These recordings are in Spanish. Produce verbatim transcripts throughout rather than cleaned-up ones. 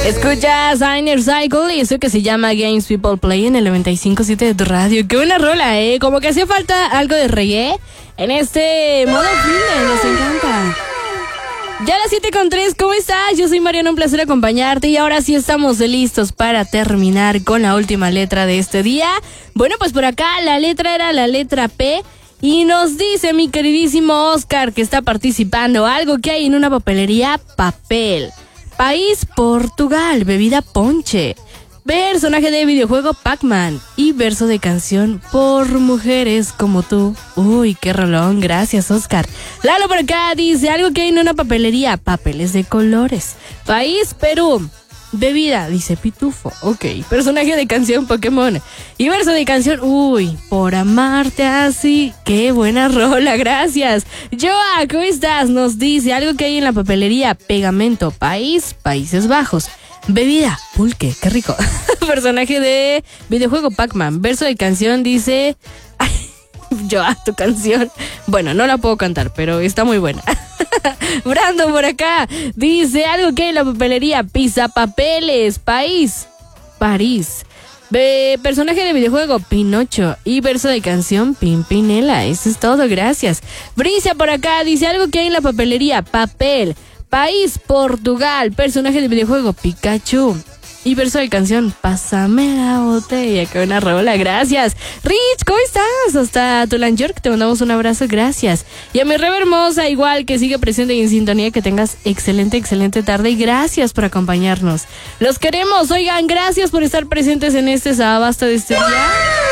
Escuchas a Inner Cycle y eso que se llama Games People Play en el noventa y cinco punto siete de tu radio. Qué buena rola, eh. Como que hacía falta algo de reggae en este modo fin, nos encanta. Ya a las siete con tres, ¿cómo estás? Yo soy Mariana, un placer acompañarte y ahora sí estamos listos para terminar con la última letra de este día. Bueno, pues por acá la letra era la letra P y nos dice mi queridísimo Oscar que está participando. Algo que hay en una papelería, papel. País, Portugal, bebida, ponche. Personaje de videojuego, Pac-Man. Y verso de canción, por mujeres como tú. Uy, qué rolón, gracias Oscar. Lalo por acá dice, algo que hay en una papelería, papeles de colores. País, Perú. Bebida, dice Pitufo. Ok, personaje de canción, Pokémon. Y verso de canción, uy, por amarte así. Qué buena rola, gracias. Joa, ¿cómo estás? Nos dice, algo que hay en la papelería, pegamento. País, Países Bajos. Bebida, pulque, qué rico. Personaje de videojuego, Pac-Man. Verso de canción dice... Ay, Joa, tu canción. Bueno, no la puedo cantar, pero está muy buena. Brandon por acá dice, algo que hay en la papelería, pizza, papeles, país, París. Be- personaje de videojuego, Pinocho. Y verso de canción, Pimpinela. Eso es todo, gracias. Bricia por acá dice, algo que hay en la papelería, papel. País, Portugal. Personaje de videojuego, Pikachu. Y verso de canción, pásame la botella. Qué buena rola, gracias. Rich, ¿cómo estás? Hasta Tulan York, te mandamos un abrazo, gracias. Y a mi Rebe hermosa, igual, que sigue presente y en sintonía, que tengas excelente, excelente tarde. Y gracias por acompañarnos. Los queremos, oigan, gracias por estar presentes en este Sabasta de este día.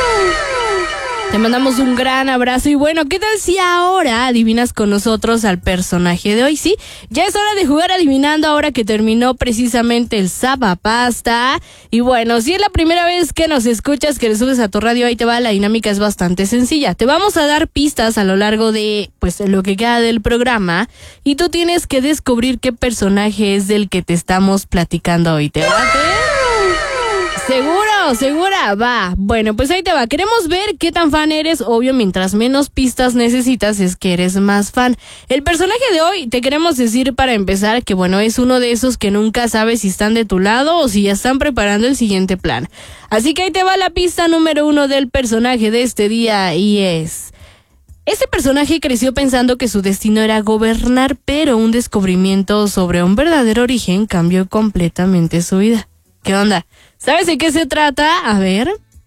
Te mandamos un gran abrazo y bueno, ¿qué tal si ahora adivinas con nosotros al personaje de hoy? Sí, ya es hora de jugar adivinando ahora que terminó precisamente el Sabapasta. Y bueno, si es la primera vez que nos escuchas, que le subes a tu radio, ahí te va, la dinámica es bastante sencilla. Te vamos a dar pistas a lo largo de, pues, lo que queda del programa y tú tienes que descubrir qué personaje es del que te estamos platicando hoy. ¿Te va? ¿Seguro? ¿Segura? Va. Bueno, pues ahí te va. Queremos ver qué tan fan eres. Obvio, mientras menos pistas necesitas es que eres más fan. El personaje de hoy, te queremos decir para empezar que, bueno, es uno de esos que nunca sabes si están de tu lado o si ya están preparando el siguiente plan. Así que ahí te va la pista número uno del personaje de este día y es... Este personaje creció pensando que su destino era gobernar, pero un descubrimiento sobre un verdadero origen cambió completamente su vida. ¿Qué onda? ¿Sabes de qué se trata? A ver...